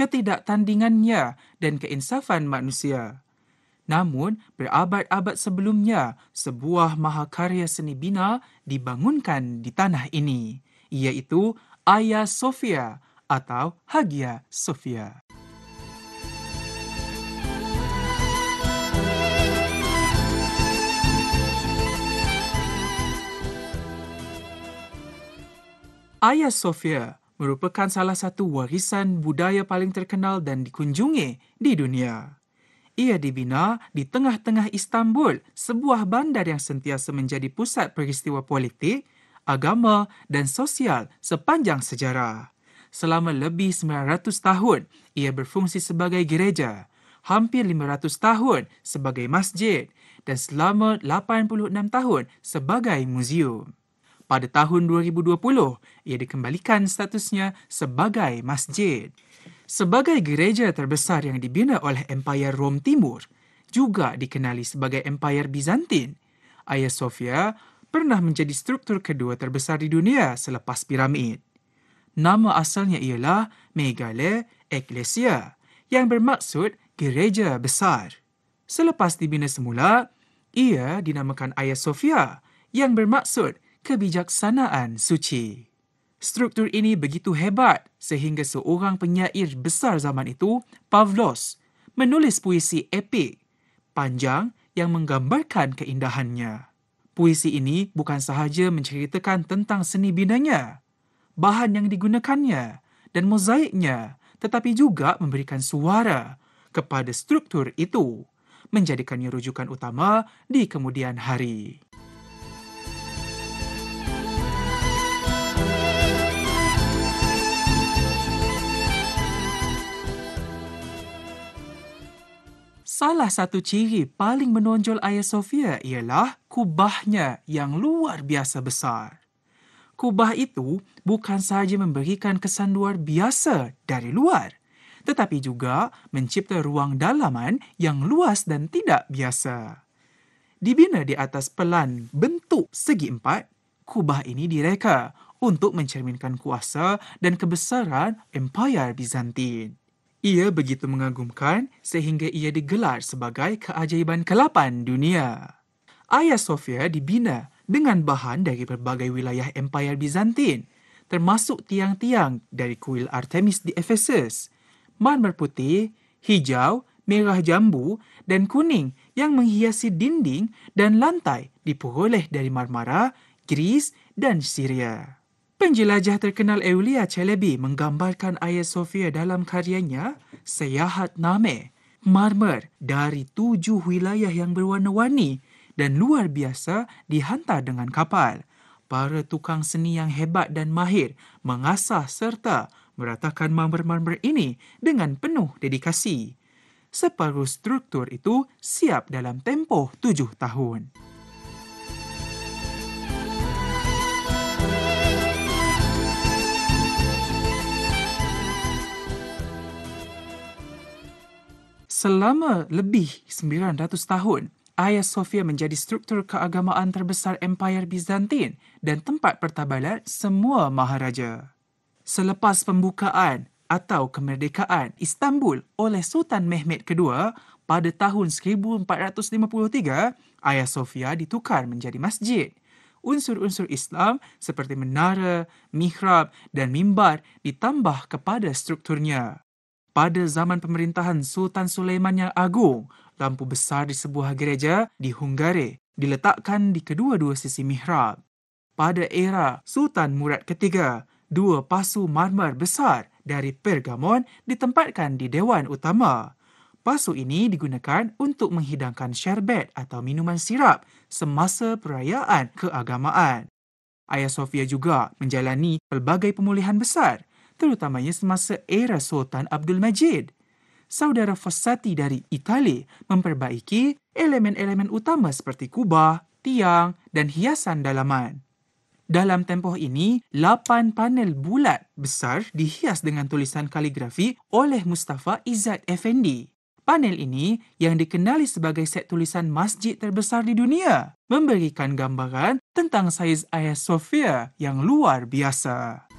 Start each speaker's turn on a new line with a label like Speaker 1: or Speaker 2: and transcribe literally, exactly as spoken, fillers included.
Speaker 1: ketidaktandingannya dan keinsafan manusia. Namun, berabad-abad sebelumnya, sebuah mahakarya seni bina dibangunkan di tanah ini, iaitu Hagia Sophia atau Hagia Sophia. Hagia Sophia merupakan salah satu warisan budaya paling terkenal dan dikunjungi di dunia. Ia dibina di tengah-tengah Istanbul, sebuah bandar yang sentiasa menjadi pusat peristiwa politik, agama dan sosial sepanjang sejarah. Selama lebih sembilan ratus tahun, ia berfungsi sebagai gereja, hampir lima ratus tahun sebagai masjid dan selama lapan puluh enam tahun sebagai muzium. Pada tahun dua ribu dua puluh, ia dikembalikan statusnya sebagai masjid. Sebagai gereja terbesar yang dibina oleh Empayar Rom Timur, juga dikenali sebagai Empayar Bizantin, Hagia Sophia pernah menjadi struktur kedua terbesar di dunia selepas piramid. Nama asalnya ialah Megale Ecclesia, yang bermaksud gereja besar. Selepas dibina semula, ia dinamakan Hagia Sophia, yang bermaksud kebijaksanaan suci. Struktur ini begitu hebat sehingga seorang penyair besar zaman itu, Pavlos, menulis puisi epik, panjang yang menggambarkan keindahannya. Puisi ini bukan sahaja menceritakan tentang seni binanya, bahan yang digunakannya dan mozaiknya, tetapi juga memberikan suara kepada struktur itu, menjadikannya rujukan utama di kemudian hari. Salah satu ciri paling menonjol Hagia Sophia ialah kubahnya yang luar biasa besar. Kubah itu bukan sahaja memberikan kesan luar biasa dari luar, tetapi juga mencipta ruang dalaman yang luas dan tidak biasa. Dibina di atas pelan bentuk segi empat, kubah ini direka untuk mencerminkan kuasa dan kebesaran Empayar Bizantin. Ia begitu mengagumkan sehingga ia digelar sebagai keajaiban kelapan dunia. Hagia Sophia dibina dengan bahan dari berbagai wilayah Empayar Bizantin, termasuk tiang-tiang dari kuil Artemis di Efesus, marmer putih, hijau, merah jambu dan kuning yang menghiasi dinding dan lantai diperoleh dari Marmara, Gris dan Syria. Penjelajah terkenal Eulia Celebi menggambarkan Hagia Sophia dalam karyanya Seyahat Name, marmer dari tujuh wilayah yang berwarna-warni dan luar biasa dihantar dengan kapal. Para tukang seni yang hebat dan mahir mengasah serta meratakan marmer-marmer ini dengan penuh dedikasi. Separuh struktur itu siap dalam tempoh tujuh tahun. Selama lebih sembilan ratus tahun, Hagia Sophia menjadi struktur keagamaan terbesar Empayar Bizantin dan tempat pertabalan semua maharaja. Selepas pembukaan atau kemerdekaan Istanbul oleh Sultan Mehmed kedua pada tahun seribu empat ratus lima puluh tiga, Hagia Sophia ditukar menjadi masjid. Unsur-unsur Islam seperti menara, mihrab dan mimbar ditambah kepada strukturnya. Pada zaman pemerintahan Sultan Sulaiman yang Agung, lampu besar di sebuah gereja di Hungaria diletakkan di kedua-dua sisi mihrab. Pada era Sultan Murad ketiga, dua pasu marmer besar dari Pergamon ditempatkan di Dewan Utama. Pasu ini digunakan untuk menghidangkan syarbet atau minuman sirap semasa perayaan keagamaan. Hagia Sophia juga menjalani pelbagai pemulihan besar, terutamanya semasa era Sultan Abdul Majid. Saudara Fossati dari Itali memperbaiki elemen-elemen utama seperti kubah, tiang dan hiasan dalaman. Dalam tempoh ini, lapan panel bulat besar dihias dengan tulisan kaligrafi oleh Mustafa Izzat Effendi. Panel ini, yang dikenali sebagai set tulisan masjid terbesar di dunia, memberikan gambaran tentang saiz Hagia Sophia yang luar biasa.